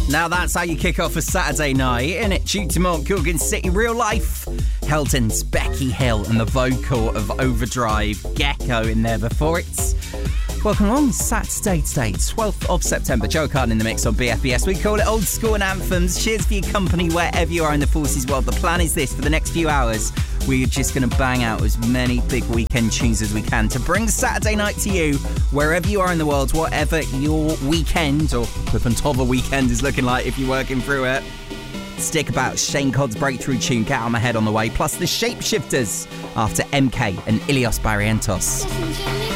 Now that's how you kick off a Saturday night, isn't it? Due to Mount Gorgon City Real Life. Helton's Becky Hill and the vocal of Overdrive, Gecko in there before it. Welcome along, Saturday today, 12th of September. Joe Carden in the mix on BFBS. We call it Old School and Anthems. Cheers for your company wherever you are in the Forces world. The plan is this, for the next few hours, we're just going to bang out as many big weekend tunes as we can to bring Saturday night to you, wherever you are in the world, whatever your weekend or equivalent of a weekend is looking like if you're working through it. Stick about Shane Codd's breakthrough tune, Get Out of My Head on the way, plus the Shapeshifters after MK and Ilios Barrientos.